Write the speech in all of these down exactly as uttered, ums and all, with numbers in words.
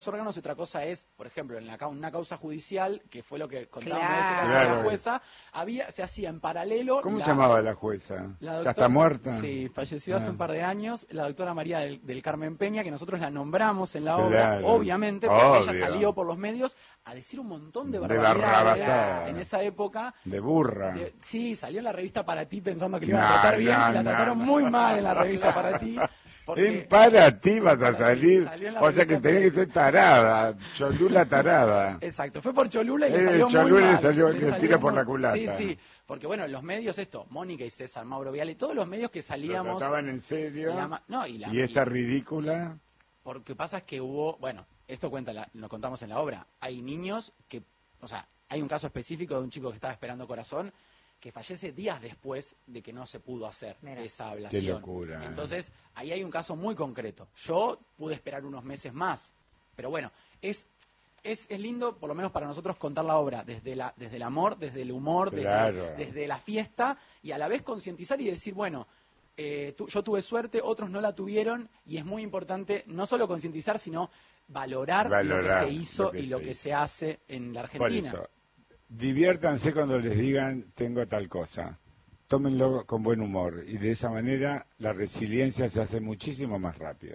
órganos y otra cosa es, por ejemplo, en la, una causa judicial, que fue lo que contábamos Claro. en este caso Claro. de la jueza, había, se hacía en paralelo... ¿Cómo la, se llamaba la jueza? la ¿Ya doctora, está muerta? Sí, falleció Ah. hace un par de años, la doctora María del, del Carmen Peña, que nosotros la nombramos en la Claro. obra, obviamente, porque Obvio. ella salió por los medios a decir un montón de De barbaridades barrabasadas. en esa época. De burra. De- sí, salió en la revista Para Ti pensando que le iban a No, tratar bien, no, y la no, trataron no. muy mal en la revista Para Ti. Porque- En para ti vas a Para Ti, salir, salió en la o sea que revista tenés que ser tarada, cholula tarada. Exacto, fue por Cholula y le Eh, salió muy Cholula le mal. salió- le le salió tira por muy- la culata. Sí, sí, porque bueno, los medios esto, Mónica y César, Mauro Viale, todos los medios que Lo salíamos... trataban en serio. la ma- no, y, la, Y esta y- ridícula. porque pasa es que hubo, bueno, esto cuenta, la- lo contamos en la obra, hay niños que, o sea, hay un caso específico de un chico que estaba esperando corazón que fallece días después de que no se pudo hacer Mira. esa ablación. Qué locura. Entonces, ahí hay un caso muy concreto. Yo pude esperar unos meses más, pero bueno, es es, es lindo, por lo menos para nosotros, contar la obra desde la desde el amor, desde el humor, desde, Claro. desde la fiesta, y a la vez concientizar y decir, bueno, eh, tu- yo tuve suerte, otros no la tuvieron, y es muy importante no solo concientizar, sino valorar, Valorar lo que se hizo lo que y lo se que hizo. se hace en la Por Argentina. eso, diviértanse cuando les digan tengo tal cosa. Tómenlo con buen humor y de esa manera la resiliencia se hace muchísimo más rápido.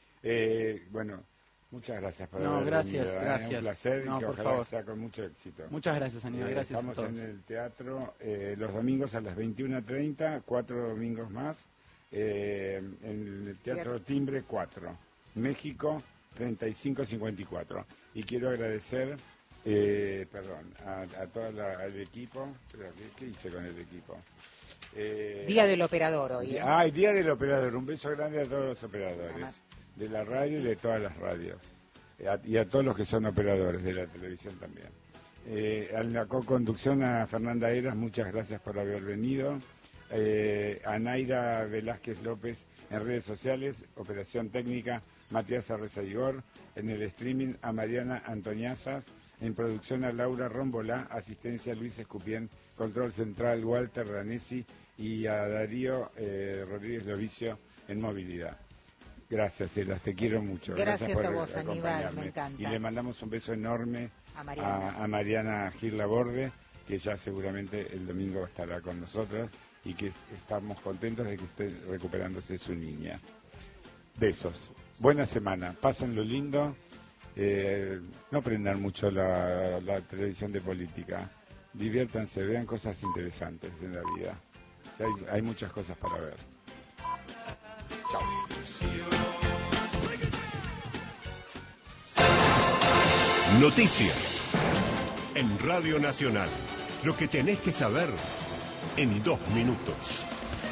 Eh, bueno, muchas gracias por No, haber gracias, venido, ¿eh? gracias. Un placer No, y que por ojalá favor. sea con mucho éxito. Muchas gracias, Aníbal, Eh, gracias a Estamos todos. en el teatro eh, los domingos a las veintiuna treinta, cuatro domingos más, eh, en el Teatro Timbre cuatro, México treinta y cinco cincuenta y cuatro. Y quiero agradecer, eh, perdón, a, a todo el equipo. Espera, ¿qué, qué hice con el equipo? Eh, Día del operador hoy, ¿eh? Ah, el Día del Operador. Un beso grande a todos los Ajá. operadores de la radio y de todas las radios. Eh, a- y a todos los que son operadores de la televisión también. Eh, a la co-conducción a Fernanda Eras, muchas gracias por haber venido. Eh, a Naira Velázquez López en redes sociales, operación técnica Matías Arrezaigor, en el streaming a Mariana Antoniazas, en producción a Laura Rombolá, asistencia Luis Escupien, control central Walter Ranesi y a Darío eh, Rodríguez Lovicio en movilidad. Gracias, Elas, te quiero mucho. Gracias por a vos, Aníbal, acompañarme. me encanta. Y le mandamos un beso enorme A Mariana. a, a Mariana Gil Laborde, que ya seguramente el domingo estará con nosotros y que estamos contentos de que esté recuperándose su niña. Besos. Buena semana. Pásenlo lindo. Eh, no prendan mucho la, la televisión de política. Diviértanse, vean cosas interesantes en la vida. Hay, hay muchas cosas para ver. Chao. Noticias en Radio Nacional. Lo que tenés que saber en dos minutos.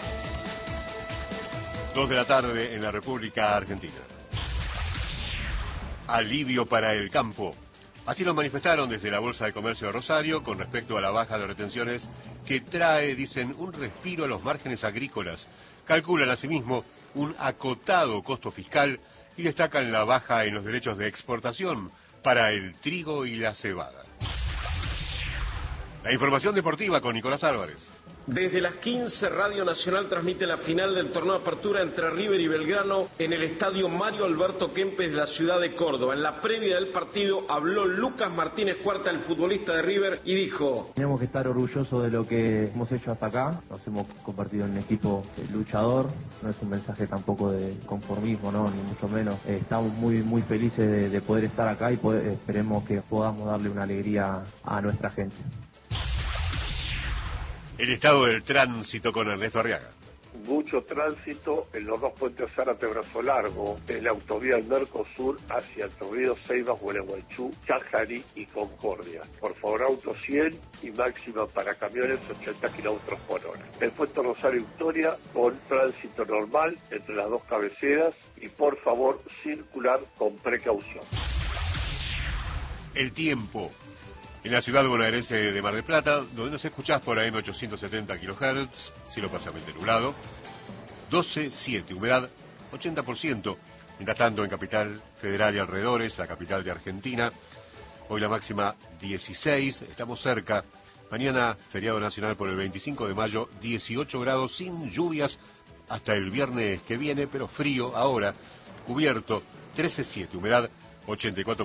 Dos de la tarde en la República Argentina. Alivio para el campo. Así lo manifestaron desde la Bolsa de Comercio de Rosario con respecto a la baja de retenciones que trae, dicen, un respiro a los márgenes agrícolas. Calculan asimismo un acotado costo fiscal y destacan la baja en los derechos de exportación para el trigo y la cebada. La información deportiva con Nicolás Álvarez. Desde las quince, Radio Nacional transmite la final del torneo de apertura entre River y Belgrano en el estadio Mario Alberto Kempes de la ciudad de Córdoba. En la previa del partido habló Lucas Martínez Cuarta, el futbolista de River, y dijo: tenemos que estar orgullosos de lo que hemos hecho hasta acá. Nos hemos convertido en un equipo eh, luchador. No es un mensaje tampoco de conformismo, no, ni mucho menos. Eh, estamos muy muy felices de, de poder estar acá y poder, esperemos que podamos darle una alegría a nuestra gente. El estado del tránsito con Ernesto Arriaga. Mucho tránsito en los dos puentes Zárate-Brazo Largo, en la autovía del Mercosur hacia Entre Ríos, Ceibas, Gualeguaychú, Chajarí y Concordia. Por favor, auto cien y máxima para camiones ochenta kilómetros por hora. El puente Rosario Victoria con tránsito normal entre las dos cabeceras y por favor circular con precaución. El tiempo. En la ciudad bonaerense de Mar del Plata, donde nos escuchás por A M ochocientos setenta kilohertz, cielo parcialmente nublado, doce siete, humedad ochenta por ciento. Mientras tanto, en Capital Federal y alrededores, la capital de Argentina, hoy la máxima dieciséis, estamos cerca. Mañana, feriado nacional por el veinticinco de mayo, dieciocho grados, sin lluvias hasta el viernes que viene, pero frío ahora, cubierto, trece siete, humedad ochenta y cuatro